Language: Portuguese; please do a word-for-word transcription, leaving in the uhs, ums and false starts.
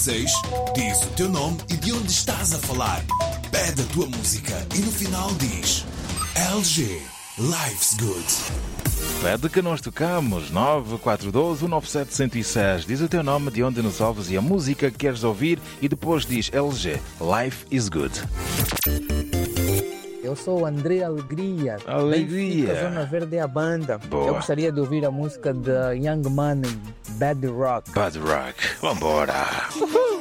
seis, diz o teu nome e de onde estás a falar. Pede a tua música e no final diz L G, Life's Good. Pede que nós tocamos. Nove quatro um dois, um nove sete, um zero seis. Diz o teu nome, de onde nos ouves e a música que queres ouvir e depois diz L G, Life is Good. Eu sou o André Alegria. Alegria. Benfica, Zona Verde é a banda. Boa. Eu gostaria de ouvir a música de Young Money, Bad Rock. Bad Rock. Vambora. Uhul.